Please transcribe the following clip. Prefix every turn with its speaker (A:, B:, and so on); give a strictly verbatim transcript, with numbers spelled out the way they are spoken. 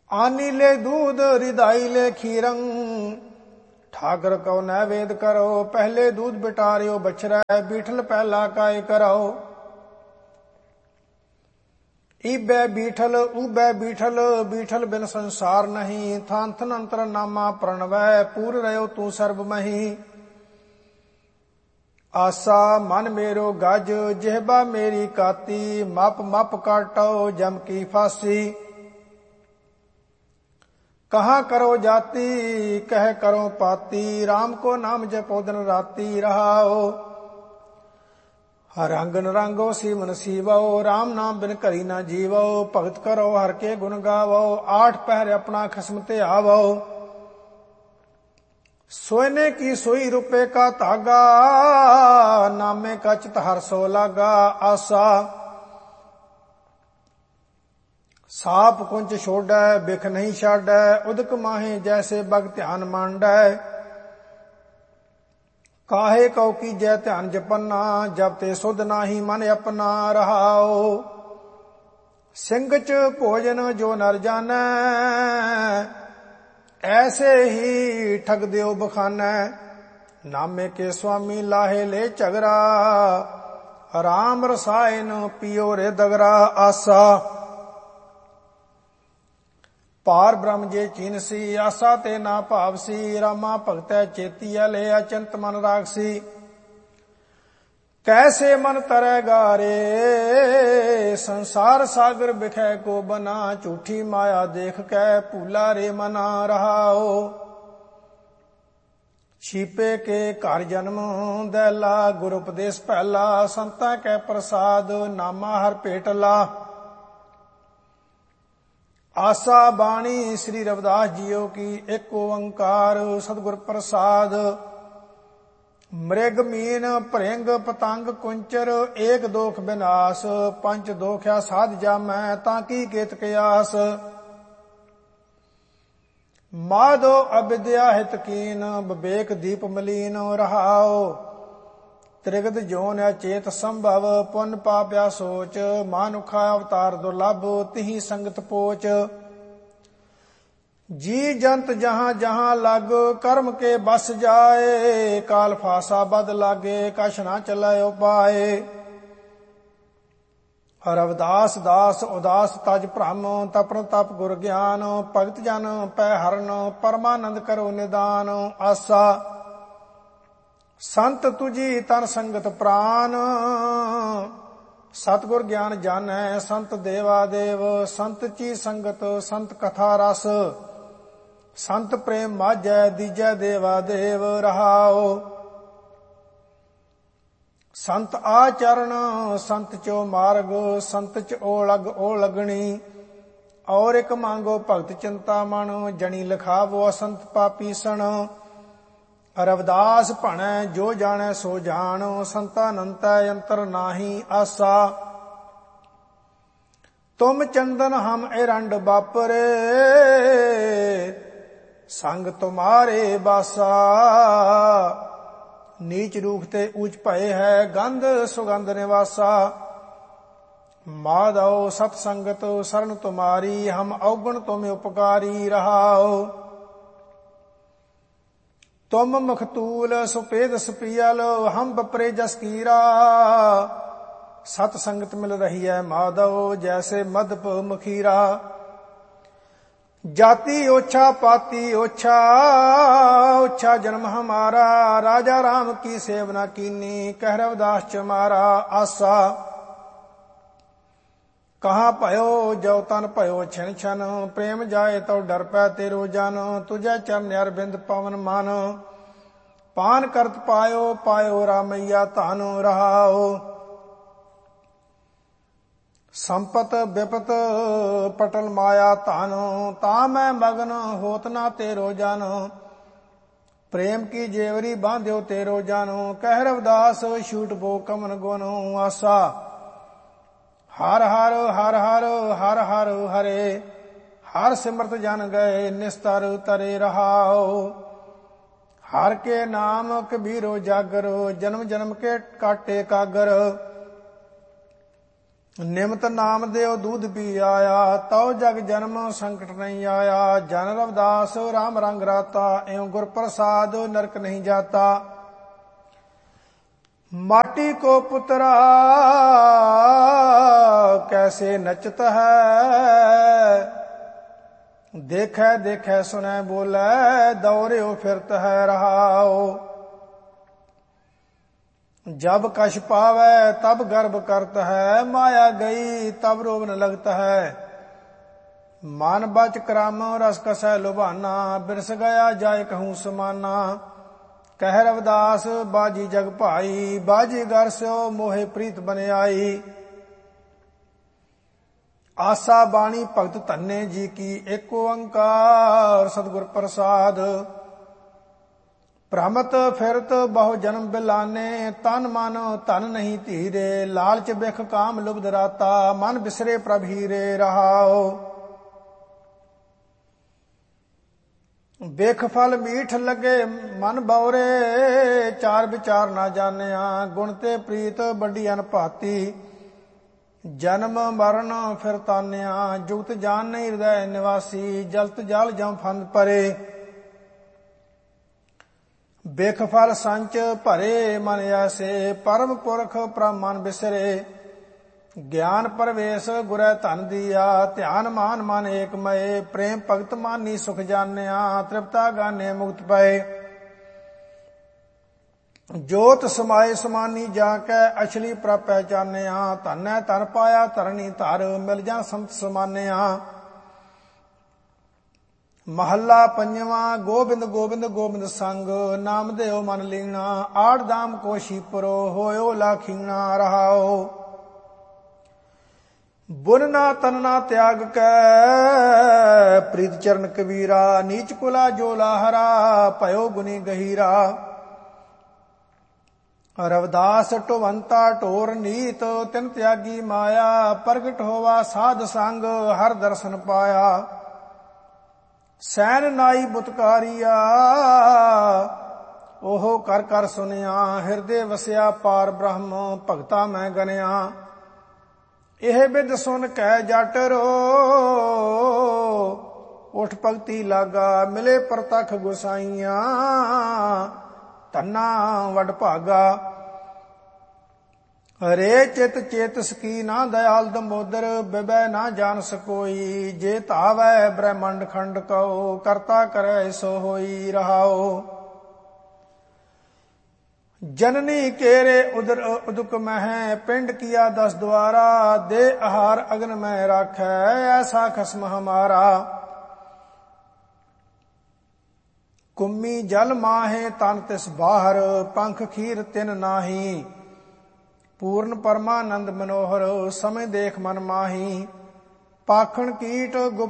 A: आनी ले दूध रिदाई ले खीरंग, ठाकर को नैवेद करो। पहले दूध बिटारियो बछरा, बीठल पहला काय करो। ईबे बीठल उबे बीठल, बीठल बिन संसार नहीं। थान थन अंतर नामा प्रणवै, पूर रहो तू सर्ब मही। आसा मन मेरो गज, जिहबा मेरी काती। मप मप काटो जम की फांसी, कहाँ करो जाती कह करो पाती। राम को नाम जपो दिन राती रहाओ। रंग नरंगो सीमन सीवो, राम नाम बिन करी ना जीवो। भगत करो हर के गुण गावो, आठ पहर अपना खसम ते आवो। सोने की सोई रुपए का धागा, नामे का चित हर सो लागा। आसा साप कुंच छोड़ै, बिख नहीं छाड़ै। उदक माहे जैसे बग ध्यान मांडै। काहे कौ की जय ध्यान जपन्ना, जब ते सुध नाही मन अपना रहाओ। सिंह च भोजन जो नर जानै, ऐसे ही ठग दियो बखानै। नामे के स्वामी लाहे ले झगरा, राम रसायन पियो रे दगरा। आसा पार ब्रह्म जे चीनसी, आसा ते ना भावसी। रामा भगतै चेतिया ले, अचंत मन रागसी। कैसे मन तरेगा रे, संसार सागर बिखै को बना। झूठी माया देख कै भूला रे मना रहाओ। छिपे के घर जन्म दैला, गुर उपदेश पहला। संता कै प्रसाद, नामा हर भेटला। आसा बाणी श्री रविदास जियो की, एक ओंकार सतगुर प्रसाद। मृग मीन भृंग पतंग कुंचर, एक दोख विनाश। पंच दोख्या साध जामै, ताकी केत कयास। माधो अविद्या हित कीन, विवेक दीप मलीन रहाओ। त्रिगत जोन चेत संभव, पुन पाप्या सोच। मानुखा अवतार दुर्लभ, तिहि संगत पोच। जी जंत जहां जहां लग, कर्म के बस जाए। काल फासा बद लागे, कछ ना चले उपाय। रविदास दास उदास तज भ्रम, तपन तप गुर ज्ञान। भगत जन पै हरन, परमानंद करो निदान। आसा संत तुझी तन संगत प्राण, सतगुर ज्ञान जानै संत देवा देव। संत ची संगत संत कथा रस, संत प्रेम माझै दीजै देवा देव रहाओ। संत आचरण संत चो मार्ग, संत च ओलग ओलगणी। और एक मांगो भगत चिंता मन, जनी लिखावो असंत पापी सण। रविदास भणै जो जानै सो जान, संता अनंतै अंतर नाही। आसा तुम चंदन हम एरंड बापरे, संग तुम्हारे बासा। नीच रूख ते ऊंच भय है, गंध सुगंध निवासा। माधव सतसंगत शरण तुम्हारी, हम अवगुण तुम उपकारी रहाओ। तुम मखतूल सुपेद सुपियल, हम बपरे जस कीरा। सत संगत मिल रही है माधव, जैसे मधप मखीरा। जाति ओछा पाती ओछा, ओछा जन्म हमारा। राजा राम की सेवना कीनी, कह रविदास चमारा। आसा कहाँ पयो जो तन पयो छिन छन, प्रेम जाए तो डर पै तेरो जन। तुझे चरण अरविंद पवन मन, पान करत पायो पायो रामैया धन रहाओ। संपत विपत पटल माया धन, ता मैं मगन होत ना तेरो जन। प्रेम की जेवरी बांध्यो तेरो जन, कह रविदास छूट बो कमन गुन। आसा हर हर हर हर हर हर हरे, हर सिमरत जन गए निस्तर तरे रहाओ। हर के नाम कबीरो जागर, जन्म जन्म के काटे कागर। ਨਿਮਤ ਨਾਮ ਦੇਉ ਦੂਧ ਪੀ ਆਇਆ, ਤਉ ਜਗ ਜਨਮ ਸੰਕਟ ਨਹੀਂ ਆਇਆ। ਜਨ ਰਵਿਦਾਸ ਰਾਮ ਰੰਗ ਰਾਤਾ, ਇਉ ਗੁਰ ਪ੍ਰਸਾਦ ਨਰਕ ਨਹੀਂ ਜਾਤਾ। माटी को पुतरा कैसे नचत है, देखे देखे सुने बोले दौड़ो फिरत है रहाओ। जब कश पावे तब गर्भ करत है, माया गई तब रोब न लगता है। मन बच क्रम रस कसै लुभाना, बिरस गया जाय कहूँ समाना। कह रविदास बाजी जग भाई, बाजी गर स्यो मोहे प्रीत बन आई। आसा बाणी भगत धन्य जी की, एक ओंकार सतगुर प्रसाद। भ्रमत फिरत बहु जन्म बिलाने, तन मन धन नहीं धीरे। लालच बिख काम लुब्ध राता, मन बिसरे प्रभ हीरे रहाओ। बिख फल मीठ लगे मन बौरे, चार विचार ना जानिया। गुण ते प्रीत बड़ी अनभाती, जन्म मरण फिर तानिया। जुगत जान नहीं हृदय निवासी, जलत जल जम फंद परे। बिख फल संच भरे मन ऐसे, परम पुरख प्रभ मन बिसरे। ज्ञान परवेश गुरै धन दिया, ध्यान मान मन एक मय। प्रेम भगत मानी सुख जानिया, तृप्ता गाने मुक्त पए। जोत समाए समानी जाकै, अछली प्रभ पहचानिया। धन है धन पाया धरनी धर, मिल जा संत समानिया। महला पंजवा गोबिंद गोबिंद गोबिंद संग, नाम देव मन लीना। आठ दाम कोशीपुरो, होयो लाखीना रहाओ। बुनना तनना त्याग कै, प्रीत चरण कबीरा। नीच कुला जो लाहरा, भयो गुनी गहीरा। रविदास टोवंता टोर नीत, तिन त्यागी माया। प्रगट होवा साध संग, हर दर्शन पाया। सैन नाई बुतकारिया, ओहो कर कर सुनिया। हिरदे वसिया पार ब्रह्म, भगता मैं गनिया। ਇਹ ਬਿਦ ਸੁਨ ਕੈ ਜਟ ਰੋ, ਉਠ ਭਗਤੀ ਲਾਗਾ। ਮਿਲੇ ਪ੍ਰਤਖ ਗੁਸਾਈਆਂ, ਧੰਨਾ ਵਡ ਭਾਗਾ। ਹਰੇ ਚਿਤ ਚੇਤਸ ਕੀ ਨਾ ਦਇਆਲ ਦਮੋਦਰ, ਬਿਬੈ ਨਾ ਜਾਣ ਸਕੋਈ। ਜੇ ਧਾਵੈ ਬ੍ਰਹਮੰਡ ਖੰਡ ਕਉ, ਕਰਤਾ ਕਰੈ ਸੋ ਹੋਈ ਰਹਾਓ। जननी केरे उदर उदक मह, पिंड किया दस द्वारा। दे आहार अग्न में राखै, ऐसा खसम हमारा। कुम्मी जल माहे तन तिस बाहर, पंख खीर तिन नाही। पूर्ण परमानंद मनोहर, समय देख मन माही। पाखण कीट